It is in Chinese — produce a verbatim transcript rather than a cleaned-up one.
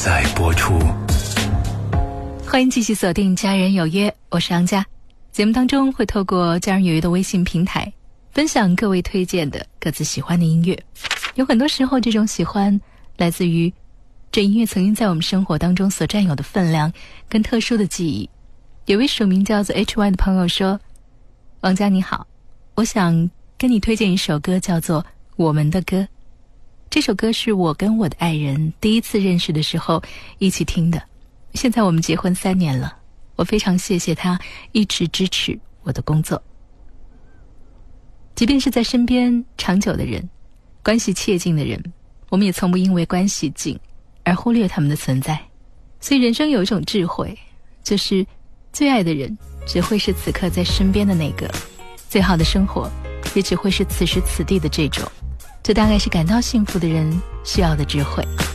在播出。 欢迎继续锁定家人有约，我是杨佳。节目当中会透过家人有约的微信平台分享各位推荐的各自喜欢的音乐。有很多时候这种喜欢来自于这音乐曾经在我们生活当中所占有的分量跟特殊的记忆。有位署名叫做 H Y 的朋友说，王佳你好，我想跟你推荐一首歌叫做《我们的歌》。这首歌是我跟我的爱人第一次认识的时候一起听的，现在我们结婚三年了，我非常谢谢他一直支持我的工作。即便是在身边长久的人，关系切近的人，我们也从不因为关系近而忽略他们的存在。所以人生有一种智慧，就是最爱的人只会是此刻在身边的那个，最好的生活也只会是此时此地的这种。这大概是感到幸福的人需要的智慧。